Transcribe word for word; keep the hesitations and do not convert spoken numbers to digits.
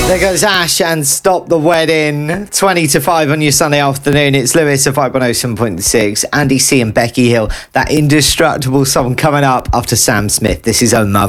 There goes Ash and Stop the Wedding. twenty to five on your Sunday afternoon. It's Lewis of five one oh seven point six. Andy C and Becky Hill. That indestructible song coming up after Sam Smith. This is Oh Mother.